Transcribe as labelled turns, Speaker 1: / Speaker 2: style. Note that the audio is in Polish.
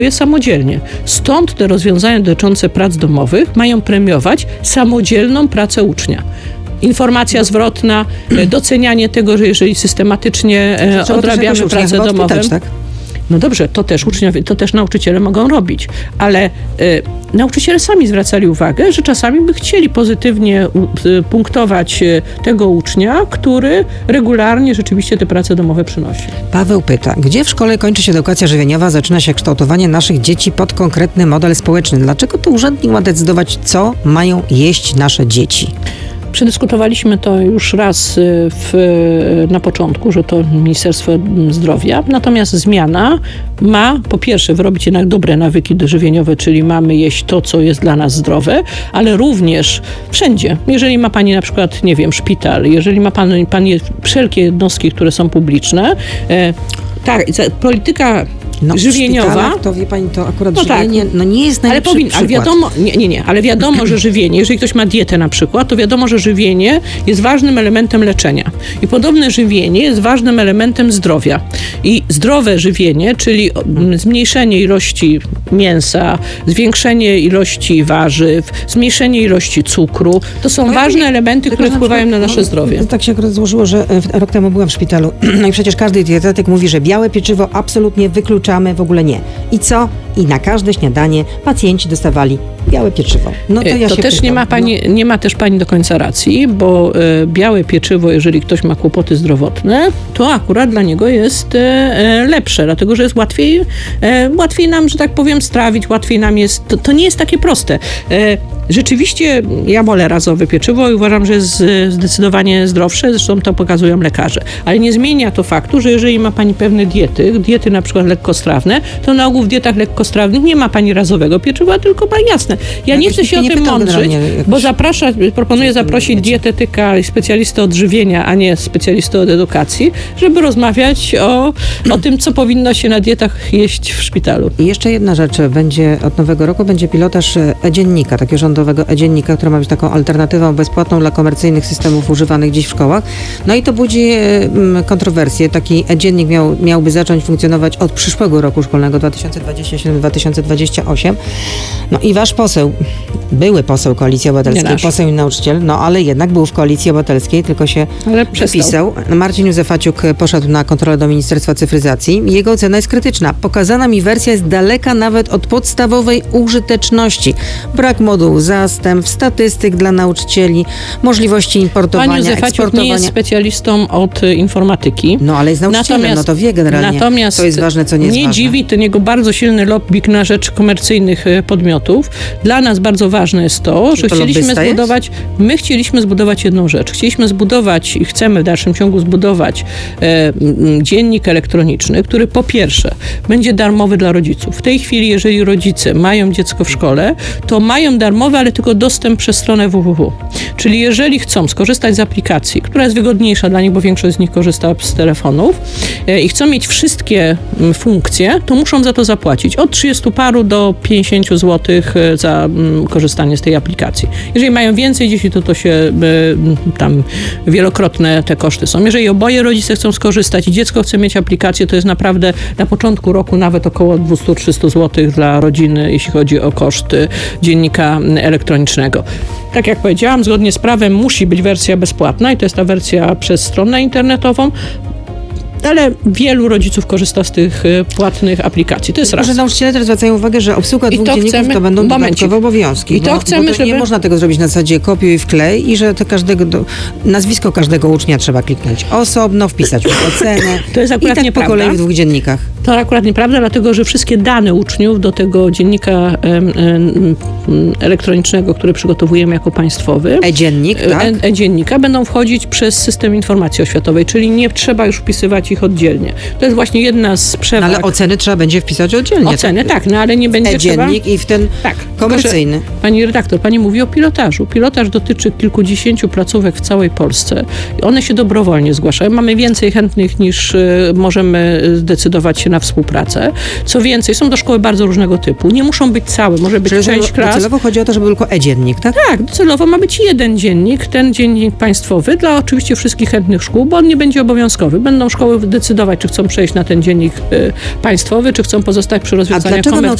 Speaker 1: samodzielnie. Stąd te rozwiązania dotyczące prac domowych mają premiować samodzielną pracę ucznia. Informacja zwrotna, docenianie tego, że jeżeli systematycznie odrabiamy pracę domową.
Speaker 2: Pytać, tak?
Speaker 1: No dobrze, to też uczniowie, to też nauczyciele mogą robić, ale nauczyciele sami zwracali uwagę, że czasami by chcieli pozytywnie punktować tego ucznia, który regularnie rzeczywiście te prace domowe przynosi.
Speaker 2: Paweł pyta, gdzie w szkole kończy się edukacja żywieniowa, zaczyna się kształtowanie naszych dzieci pod konkretny model społeczny? Dlaczego to urzędnik ma decydować, co mają jeść nasze dzieci?
Speaker 1: Przedyskutowaliśmy to już raz na początku, że to Ministerstwo Zdrowia. Natomiast zmiana ma po pierwsze wyrobić jednak dobre nawyki żywieniowe, czyli mamy jeść to, co jest dla nas zdrowe, ale również wszędzie. Jeżeli ma pani na przykład, nie wiem, szpital, jeżeli ma pani wszelkie jednostki, które są publiczne, tak, polityka żywieniowa.
Speaker 2: To wie pani, to akurat żywienie nie jest najlepszy przykład.
Speaker 1: Ale wiadomo, ale wiadomo, że żywienie, jeżeli ktoś ma dietę na przykład, to wiadomo, że żywienie jest ważnym elementem leczenia. I podobne żywienie jest ważnym elementem zdrowia. I zdrowe żywienie, czyli zmniejszenie ilości mięsa, zwiększenie ilości warzyw, zmniejszenie ilości cukru, to są ważne elementy, które wpływają na nasze zdrowie.
Speaker 2: Tak się akurat złożyło, że rok temu byłam w szpitalu. No i przecież każdy dietetyk mówi, że białe pieczywo absolutnie wykluczamy, w ogóle nie. I co? I na każde śniadanie pacjenci dostawali białe pieczywo. No to ja
Speaker 1: to
Speaker 2: się
Speaker 1: też
Speaker 2: pytam,
Speaker 1: nie ma też pani do końca racji, bo białe pieczywo, jeżeli ktoś ma kłopoty zdrowotne, to akurat dla niego jest lepsze, dlatego że jest łatwiej nam, że tak powiem, strawić, łatwiej nam jest, to nie jest takie proste. Rzeczywiście ja wolę razowe pieczywo i uważam, że jest zdecydowanie zdrowsze, zresztą to pokazują lekarze. Ale nie zmienia to faktu, że jeżeli ma pani pewne diety na przykład lekkostrawne, to na ogół w dietach lekkostrawnych nie ma pani razowego pieczywa, tylko ma jasne. Ja nie chcę się o tym mądrzyć, bo proponuję zaprosić dietetyka i specjalistę od żywienia, a nie specjalistę od edukacji, żeby rozmawiać o tym, co powinno się na dietach jeść w szpitalu.
Speaker 2: I jeszcze jedna rzecz, od nowego roku będzie pilotaż e-dziennika, takiego rządowego e-dziennika, który ma być taką alternatywą bezpłatną dla komercyjnych systemów używanych dziś w szkołach. No i to budzi kontrowersje. Taki e-dziennik miałby zacząć funkcjonować od przyszłego roku szkolnego 2027-2028. No i wasz poseł, były poseł Koalicji Obywatelskiej, poseł i nauczyciel, no ale jednak był w Koalicji Obywatelskiej, tylko się wypisał. Marcin Józefaciuk poszedł na kontrolę do Ministerstwa Cyfryzacji. Jego ocena jest krytyczna. Pokazana mi wersja jest daleka nawet od podstawowej użyteczności. Brak modułu zastęp, statystyk dla nauczycieli, możliwości importowania,
Speaker 1: Pan Józefaciuk nie jest specjalistą od informatyki.
Speaker 2: No ale jest nauczycielem, no to wie generalnie, co jest ważne, co nie jest ważne.
Speaker 1: Nie dziwi ten jego bardzo silny lobbying na rzecz komercyjnych podmiotów. Dla nas bardzo ważne jest to, że chcieliśmy zbudować jedną rzecz. Chcieliśmy zbudować i chcemy w dalszym ciągu zbudować dziennik elektroniczny, który po pierwsze będzie darmowy dla rodziców. W tej chwili, jeżeli rodzice mają dziecko w szkole, to mają darmowy, ale tylko dostęp przez stronę www. Czyli jeżeli chcą skorzystać z aplikacji, która jest wygodniejsza dla nich, bo większość z nich korzysta z telefonów i chcą mieć wszystkie funkcje, to muszą za to zapłacić od 30 paru do 50 zł za korzystanie z tej aplikacji. Jeżeli mają więcej dzieci, to się tam wielokrotne te koszty są. Jeżeli oboje rodzice chcą skorzystać i dziecko chce mieć aplikację, to jest naprawdę na początku roku nawet około 200-300 zł dla rodziny, jeśli chodzi o koszty dziennika elektronicznego. Tak jak powiedziałam, zgodnie z prawem musi być wersja bezpłatna i to jest ta wersja przez stronę internetową, ale wielu rodziców korzysta z tych płatnych aplikacji. To jest raz.
Speaker 2: Że nauczyciele też zwracają uwagę, że obsługa dwóch dzienników to będą dodatkowe obowiązki.
Speaker 1: I to chcemy, żeby...
Speaker 2: Nie można tego zrobić na zasadzie kopiuj i wklej i że to nazwisko każdego ucznia trzeba kliknąć osobno, wpisać ocenę.
Speaker 1: To jest akurat
Speaker 2: i tak
Speaker 1: nieprawda.
Speaker 2: Po kolei w dwóch dziennikach.
Speaker 1: To akurat nieprawda, dlatego że wszystkie dane uczniów do tego dziennika elektronicznego, który przygotowujemy jako państwowy,
Speaker 2: e-dziennik, tak?
Speaker 1: E-dziennika będą wchodzić przez system informacji oświatowej, czyli nie trzeba już wpisywać ich oddzielnie. To jest właśnie jedna z przewag.
Speaker 2: No, ale oceny trzeba będzie wpisać oddzielnie.
Speaker 1: Oceny, tak, no ale nie będzie
Speaker 2: e-dziennik i w ten komercyjny.
Speaker 1: Pani redaktor, pani mówi o pilotażu. Pilotaż dotyczy kilkudziesięciu placówek w całej Polsce. One się dobrowolnie zgłaszają. Mamy więcej chętnych niż możemy zdecydować się na współpracę. Co więcej, są to szkoły bardzo różnego typu. Nie muszą być całe, może być część klas.
Speaker 2: Docelowo chodzi o to, żeby tylko e-dziennik, tak?
Speaker 1: Tak, docelowo ma być jeden dziennik, ten dziennik państwowy dla oczywiście wszystkich chętnych szkół, bo on nie będzie obowiązkowy. Będą szkoły decydować, czy chcą przejść na ten dziennik państwowy, czy chcą pozostać przy rozwiązaniach komercyjnych.